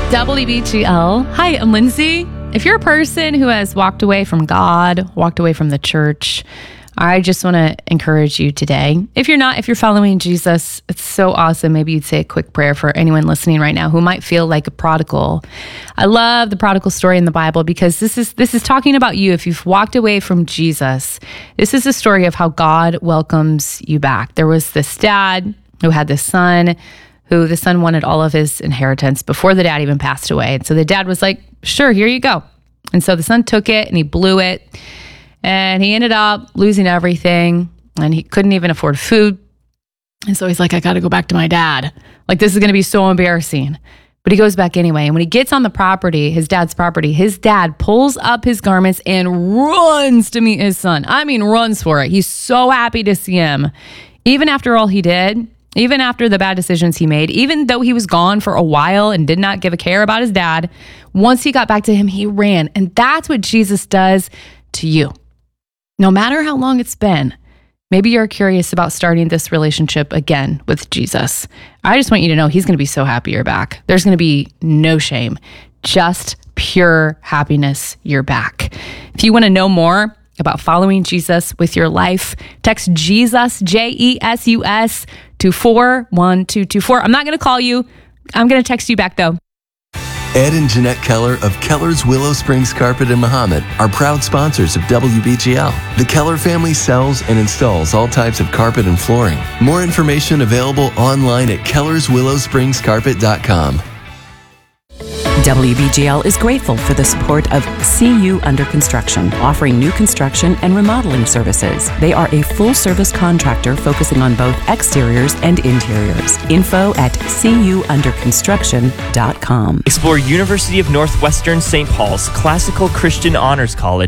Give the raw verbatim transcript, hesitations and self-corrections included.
W B G L. Hi, I'm Lindsay. If you're a person who has walked away from God, walked away from the church, I just want to encourage you today. If you're not, if you're following Jesus, it's so awesome. Maybe you'd say a quick prayer for anyone listening right now who might feel like a prodigal. I love the prodigal story in the Bible because this is this is talking about you. If you've walked away from Jesus, this is a story of how God welcomes you back. There was this dad who had this son who the son wanted all of his inheritance before the dad even passed away. And so the dad was like, sure, here you go. And so the son took it and he blew it. And he ended up losing everything. And he couldn't even afford food. And so he's like, I got to go back to my dad. Like, this is going to be so embarrassing. But he goes back anyway. And when he gets on the property, his dad's property, his dad pulls up his garments and runs to meet his son. I mean, runs for it. He's so happy to see him. Even after all he did, even after the bad decisions he made, even though he was gone for a while and did not give a care about his dad, once he got back to him, he ran. And that's what Jesus does to you. No matter how long it's been, maybe you're curious about starting this relationship again with Jesus. I just want you to know he's going to be so happy you're back. There's going to be no shame, just pure happiness you're back. If you want to know more about following Jesus with your life, text Jesus, J E S U S, to four one two two four. I'm not going to call you. I'm going to text you back, though. Ed and Jeanette Keller of Keller's Willow Springs Carpet in Mahomet are proud sponsors of W B G L. The Keller family sells and installs all types of carpet and flooring. More information available online at kellers willow springs carpet dot com. W B G L is grateful for the support of C U Under Construction, offering new construction and remodeling services. They are a full-service contractor focusing on both exteriors and interiors. Info at c u under construction dot com. Explore University of Northwestern Saint Paul's Classical Christian Honors College